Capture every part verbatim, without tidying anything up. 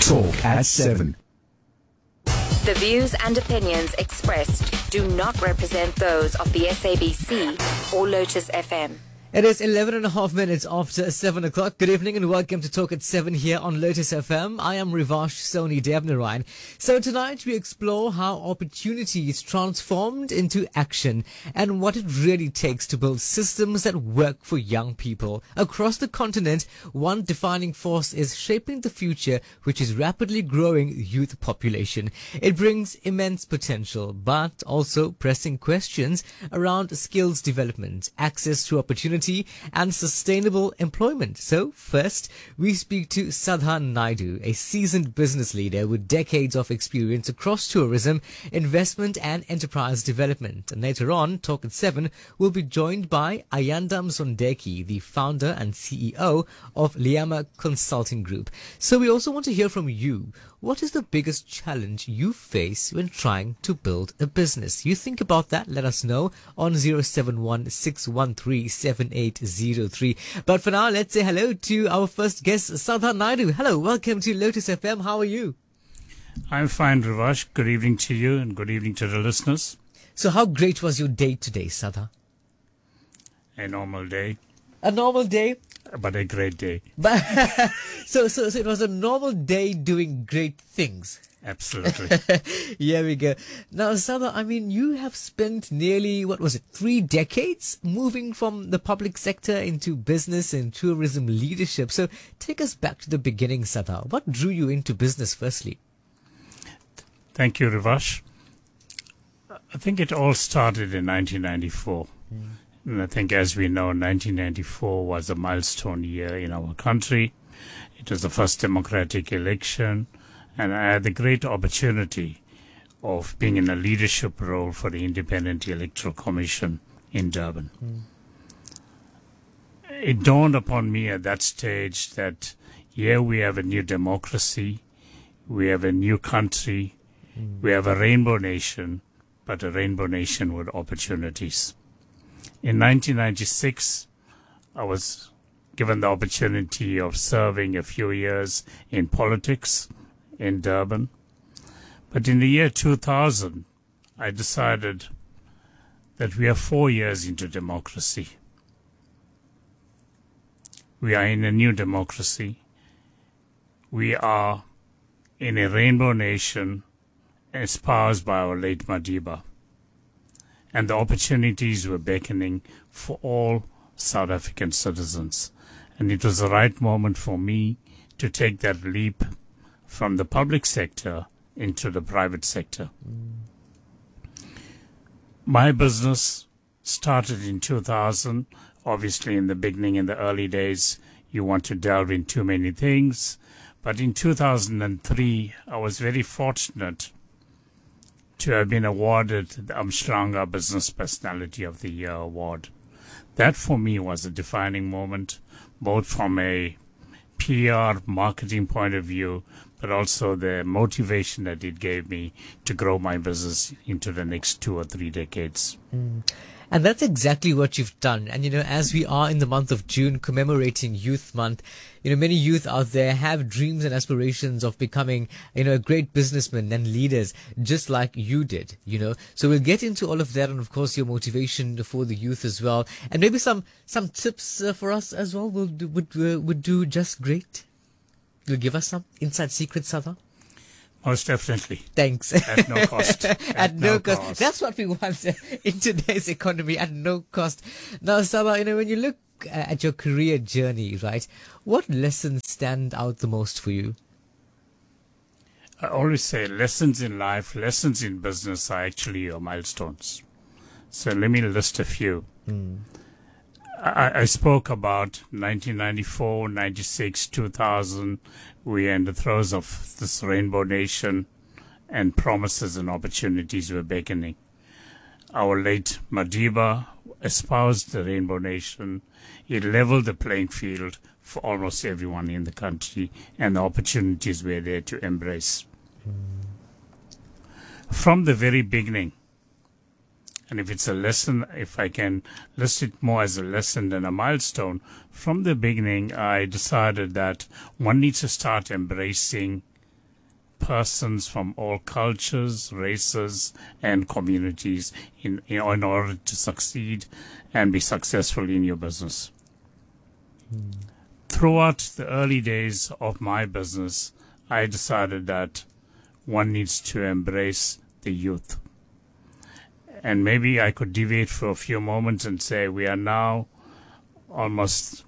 Talk at seven. The views and opinions expressed do not represent those of the S A B C or Lotus F M. It is eleven and a half minutes after seven o'clock. Good evening and welcome to Talk at seven here on Lotus F M. I am Rivash Soni Devnarayan. So tonight we explore how opportunity is transformed into action and what it really takes to build systems that work for young people. Across the continent, one defining force is shaping the future, which is rapidly growing youth population. It brings immense potential, but also pressing questions around skills development, access to opportunity, and sustainable employment. So first, we speak to Sadha Naidu, a seasoned business leader with decades of experience across tourism, investment and enterprise development. And later on, Talk at seven will be joined by Ayanda Msondeki, the founder and C E O of Liama Consulting Group. So we also want to hear from you. What is the biggest challenge you face when trying to build a business? You think about that, let us know on zero seven one six one three seven eight zero three. But for now, let's say hello to our first guest, Sadha Naidu. Hello, welcome to Lotus F M. How are you? I'm fine, Rivash. Good evening to you and good evening to the listeners. So how great was your day today, Sadha? A normal day. A normal day? But a great day. But so, so, so it was a normal day doing great things. Absolutely. Here we go. Now, Sadha, I mean, you have spent nearly, what was it, three decades moving from the public sector into business and tourism leadership. So take us back to the beginning, Sadha. What drew you into business firstly? Thank you, Rivash. I think it all started in nineteen ninety-four. Mm. And I think, as we know, nineteen ninety-four was a milestone year in our country. It was the first democratic election, and I had the great opportunity of being in a leadership role for the Independent Electoral Commission in Durban. Mm. It dawned upon me at that stage that here we have a new democracy, we have a new country, mm. we have a rainbow nation, but a rainbow nation with opportunities. In nineteen ninety-six, I was given the opportunity of serving a few years in politics in Durban. But in the year two thousand, I decided that we are four years into democracy. We are in a new democracy. We are in a rainbow nation espoused by our late Madiba. And the opportunities were beckoning for all South African citizens. And it was the right moment for me to take that leap from the public sector into the private sector. Mm. My business started in two thousand. Obviously, in the beginning, in the early days, you want to delve in too many things. But in two thousand three, I was very fortunate to have been awarded the Umhlanga Business Personality of the Year award. That for me was a defining moment, both from a P R marketing point of view, but also the motivation that it gave me to grow my business into the next two or three decades. Mm. And that's exactly what you've done. And, you know, as we are in the month of June commemorating Youth Month, you know, many youth out there have dreams and aspirations of becoming, you know, great businessmen and leaders, just like you did, you know. So we'll get into all of that and, of course, your motivation for the youth as well. And maybe some some tips uh, for us as well will do, would, uh, would do just great. You'll give us some inside secrets, Sadha? Most definitely. Thanks. At no cost. At, At no, no cost. cost. That's what we want in today's economy, at no cost. Now, Sadha, you know, when you look at your career journey, right, what lessons stand out the most for you? I always say lessons in life, lessons in business are actually your milestones. So let me list a few. Mm. I, I spoke about nineteen ninety-four, ninety-six, two thousand. We are in the throes of this rainbow nation, and promises and opportunities were beckoning. Our late Madiba espoused the rainbow nation. He leveled the playing field for almost everyone in the country, and the opportunities were there to embrace. Mm. From the very beginning, and if it's a lesson, if I can list it more as a lesson than a milestone, from the beginning I decided that one needs to start embracing persons from all cultures, races, and communities in, in, in order to succeed and be successful in your business. Mm. Throughout the early days of my business, I decided that one needs to embrace the youth. And maybe I could deviate for a few moments and say we are now almost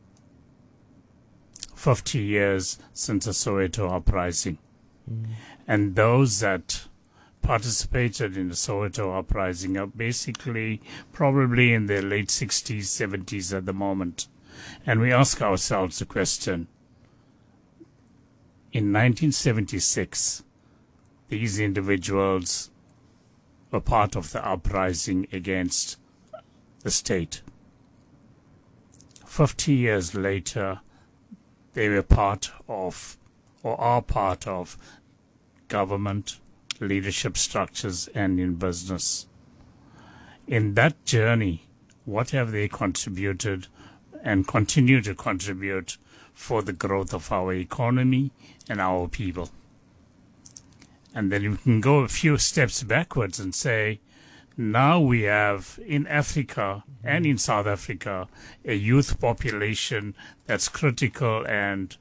fifty years since the Soweto uprising. Mm. And those that participated in the Soweto uprising are basically probably in their late sixties, seventies at the moment. And we ask ourselves the question, in nineteen seventy-six, these individuals were part of the uprising against the state. Fifty years later, they were part of, or are part of, government, leadership structures, and in business. In that journey, what have they contributed and continue to contribute for the growth of our economy and our people? And then we can go a few steps backwards and say, now we have in Africa and in South Africa a youth population that's critical and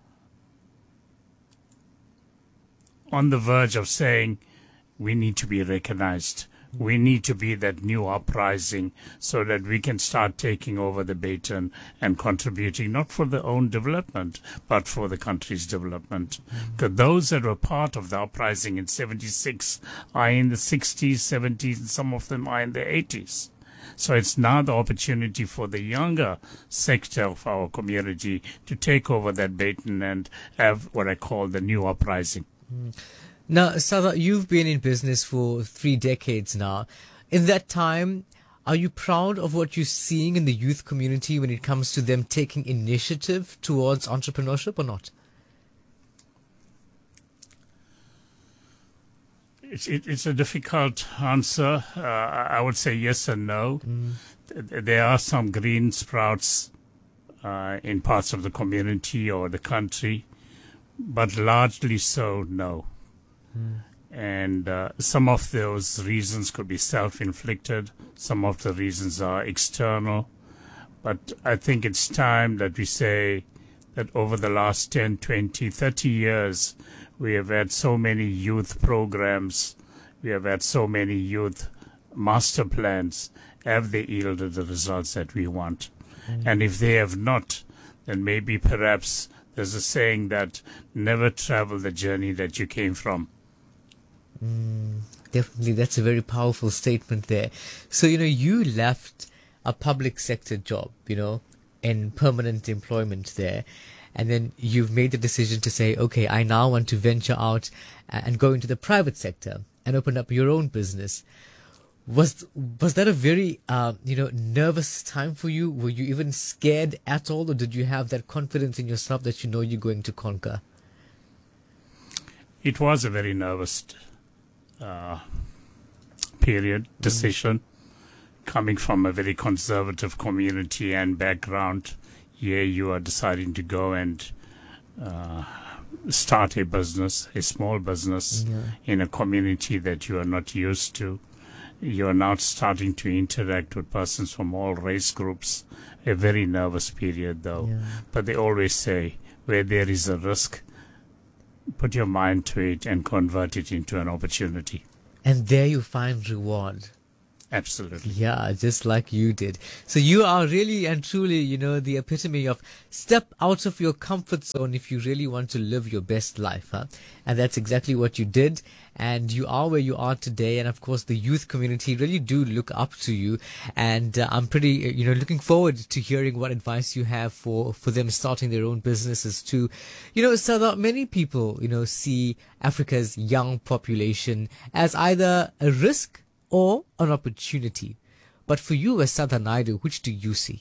on the verge of saying we need to be recognized. We need to be that new uprising so that we can start taking over the baton and contributing not for their own development, but for the country's development. Because those that were part of the uprising in seventy-six are in the sixties, seventies, and some of them are in the eighties. So it's now the opportunity for the younger sector of our community to take over that baton and have what I call the new uprising. Mm. Now, Sada, you've been in business for three decades now. In that time, are you proud of what you're seeing in the youth community when it comes to them taking initiative towards entrepreneurship or not? It's, it, it's a difficult answer. Uh, I would say yes and no. Mm. There are some green sprouts uh, in parts of the community or the country, but largely so, no. Mm. And uh, some of those reasons could be self-inflicted. Some of the reasons are external. But I think it's time that we say that over the last ten, twenty, thirty years, we have had so many youth programs. We have had so many youth master plans. Have they yielded the results that we want? Mm. And if they have not, then maybe perhaps there's a saying that never travel the journey that you came from. Mm, definitely, that's a very powerful statement there. So, you know, you left a public sector job, you know, in permanent employment there, and then you've made the decision to say, okay, I now want to venture out and go into the private sector and open up your own business. Was was that a very, uh, you know, nervous time for you? Were you even scared at all, or did you have that confidence in yourself that you know you're going to conquer? It was a very nervous uh, period, decision, mm. coming from a very conservative community and background. Here you are deciding to go and uh, start a business, a small business, yeah. in a community that you are not used to. You are now starting to interact with persons from all race groups. A very nervous period, though. Yeah. But they always say, where there is a risk, put your mind to it and convert it into an opportunity. And there you find reward. Absolutely. Yeah, just like you did. So you are really and truly, you know, the epitome of step out of your comfort zone if you really want to live your best life, huh? And that's exactly what you did. And you are where you are today. And of course, the youth community really do look up to you. And uh, I'm pretty, you know, looking forward to hearing what advice you have for, for them starting their own businesses too. You know, Sada, many people, you know, see Africa's young population as either a risk or an opportunity. But for you as Sada Naidoo, which do you see?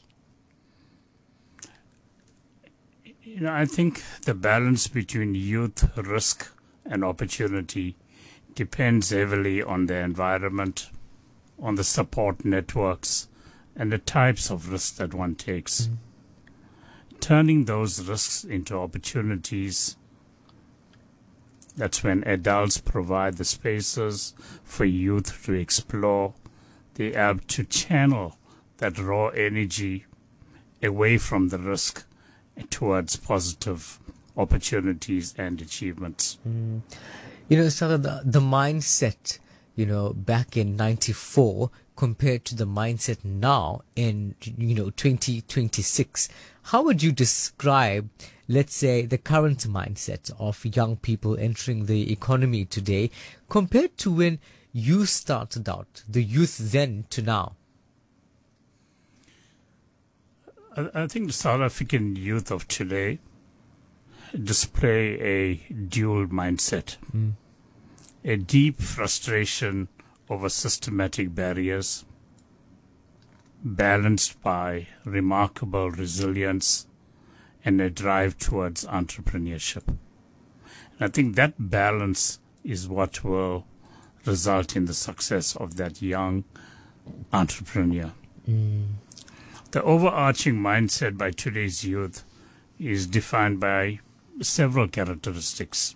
You know, I think the balance between youth, risk, and opportunity depends heavily on the environment, on the support networks, and the types of risks that one takes. Mm. Turning those risks into opportunities That's when adults provide the spaces for youth to explore. They help to channel that raw energy away from the risk towards positive opportunities and achievements. Mm. You know, Sada, the, the mindset, you know, back in ninety-four compared to the mindset now in, you know, twenty twenty-six, how would you describe, let's say, the current mindset of young people entering the economy today compared to when you started out, the youth then to now? I, I think the South African youth of today display a dual mindset, mm. a deep frustration over systematic barriers, balanced by remarkable resilience and a drive towards entrepreneurship. And I think that balance is what will result in the success of that young entrepreneur. Mm. The overarching mindset by today's youth is defined by several characteristics: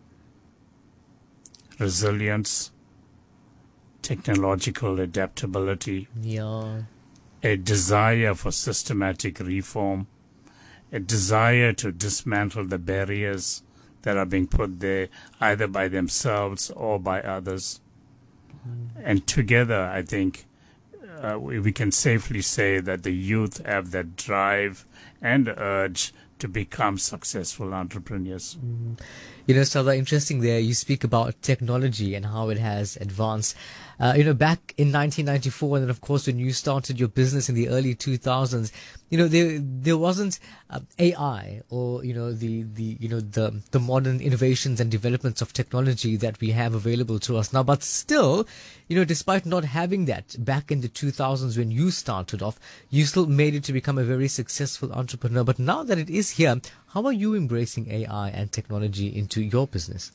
resilience, technological adaptability, Yeah. a desire for systematic reform, a desire to dismantle the barriers that are being put there either by themselves or by others. Mm. And together, I think, uh, we, we can safely say that the youth have that drive and urge to become successful entrepreneurs. Mm. You know, Sada, interesting there. You speak about technology and how it has advanced. Uh, you know, back in nineteen ninety-four, and then of course when you started your business in the early two thousands, you know, there there wasn't uh, A I or you know the the you know the the modern innovations and developments of technology that we have available to us now. But still, you know, despite not having that back in the two thousands when you started off, you still made it to become a very successful entrepreneur. But now that it is here, how are you embracing A I and technology into your business?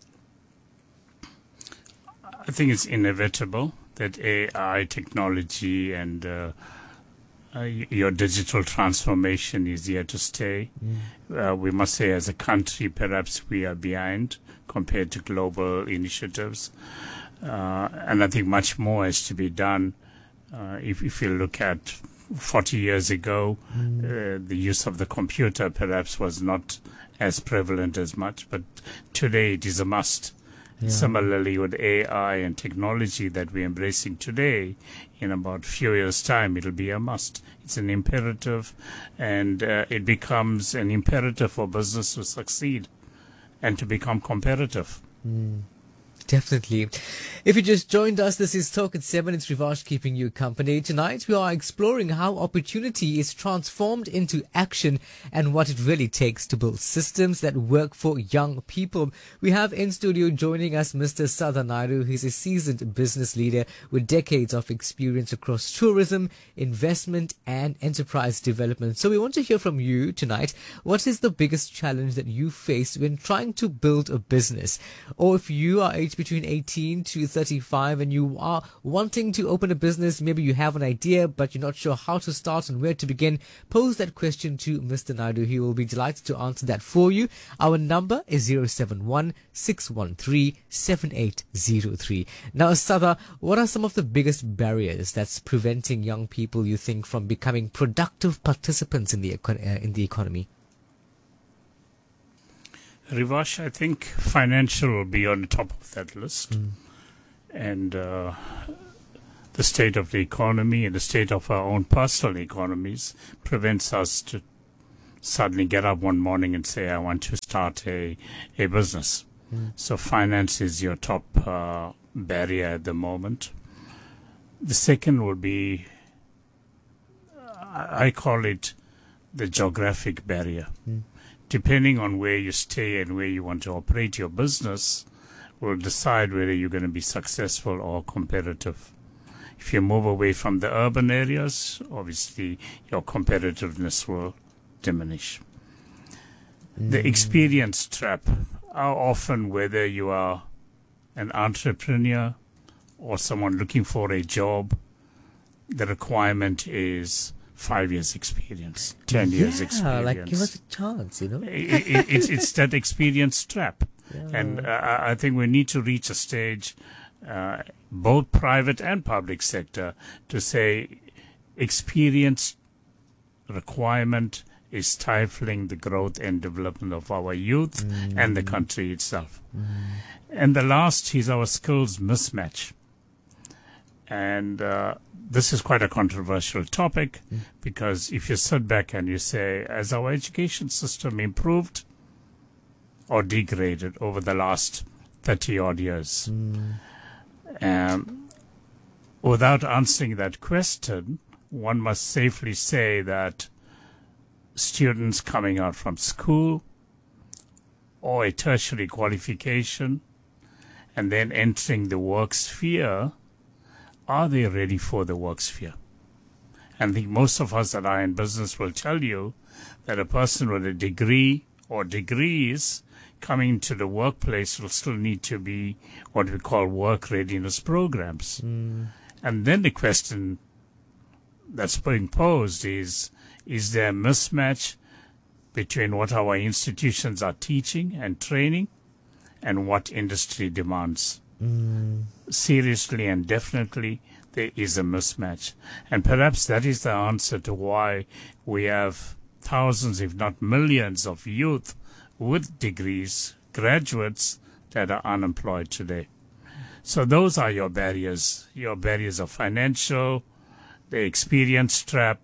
I think it's inevitable that A I technology and uh, uh, your digital transformation is here to stay. Mm. Uh, we must say as a country, perhaps we are behind compared to global initiatives. Uh, and I think much more has to be done. Uh, if, if you look at forty years ago, mm. uh, the use of the computer perhaps was not as prevalent as much, but today it is a must. Yeah. Similarly, with A I and technology that we're embracing today, in about a few years' time, it'll be a must. It's an imperative, and uh, it becomes an imperative for business to succeed and to become competitive. Mm. Definitely. If you just joined us, this is Talk at seven. It's Rivash keeping you company. Tonight, we are exploring how opportunity is transformed into action and what it really takes to build systems that work for young people. We have in studio joining us Mister Sada Naidu. He's a seasoned business leader with decades of experience across tourism, investment, and enterprise development. So we want to hear from you tonight. What is the biggest challenge that you face when trying to build a business? Or if you are aged between eighteen to thirty-five and you are wanting to open a business, maybe you have an idea but you're not sure how to start and where to begin, pose that question to Mister Naidu. He will be delighted to answer that for you. Our number is zero seven one, six one three, seven eight zero three. Now, Sada, what are some of the biggest barriers that's preventing young people, you think, from becoming productive participants in the econ- uh, in the economy? Rivash, I think financial will be on the top of that list. Mm. And uh, the state of the economy and the state of our own personal economies prevents us to suddenly get up one morning and say, I want to start a, a business. Mm. So finance is your top uh, barrier at the moment. The second will be, I call it the geographic barrier. Mm. Depending on where you stay and where you want to operate your business will decide whether you're going to be successful or competitive. If you move away from the urban areas, obviously your competitiveness will diminish. Mm. The experience trap. How often, whether you are an entrepreneur or someone looking for a job, the requirement is five years experience, ten yeah, years experience. Like give us a chance, you know. it, it, it's it's that experience trap. Yeah. And uh, I think we need to reach a stage, uh, both private and public sector, to say experience requirement is stifling the growth and development of our youth mm. and the country itself. Mm. And the last is our skills mismatch. And uh, this is quite a controversial topic mm. because if you sit back and you say, has our education system improved or degraded over the last thirty odd years? Mm. Um, without answering that question, one must safely say that students coming out from school or a tertiary qualification and then entering the work sphere, are they ready for the work sphere? And I think most of us that are in business will tell you that a person with a degree or degrees coming to the workplace will still need to be what we call work readiness programs. Mm. And then the question that's being posed is, is there a mismatch between what our institutions are teaching and training and what industry demands? Mm. Seriously and definitely, there is a mismatch. And perhaps that is the answer to why we have thousands, if not millions, of youth with degrees, graduates, that are unemployed today. So those are your barriers. Your barriers are financial, the experience trap,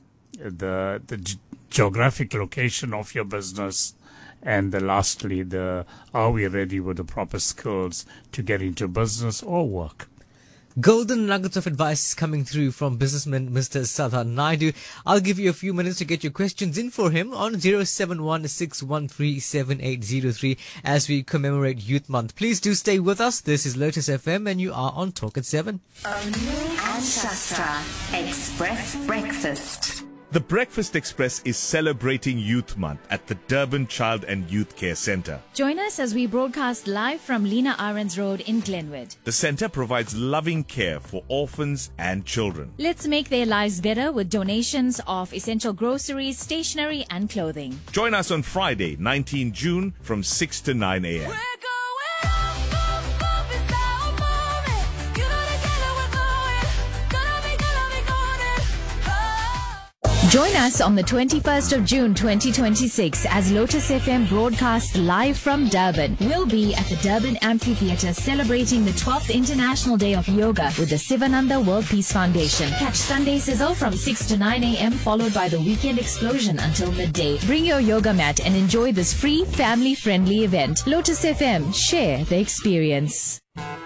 the the g- geographic location of your business, and the lastly, the are we ready with the proper skills to get into business or work? Golden nuggets of advice coming through from businessman Mister Sadhan Naidu. I'll give you a few minutes to get your questions in for him on zero seven one six one three seven eight zero three as we commemorate Youth Month. Please do stay with us. This is Lotus F M and you are on Talk at seven. O'Neill and Shastra Express Breakfast. The Breakfast Express is celebrating Youth Month at the Durban Child and Youth Care Centre. Join us as we broadcast live from Lena Ahrens Road in Glenwood. The centre provides loving care for orphans and children. Let's make their lives better with donations of essential groceries, stationery and clothing. Join us on Friday, nineteenth of June from six to nine a.m. Join us on the twenty-first of June twenty twenty-six as Lotus F M broadcasts live from Durban. We'll be at the Durban Amphitheatre celebrating the twelfth International Day of Yoga with the Sivananda World Peace Foundation. Catch Sunday Sizzle from six to nine a.m. followed by the Weekend Explosion until midday. Bring your yoga mat and enjoy this free family-friendly event. Lotus F M, share the experience.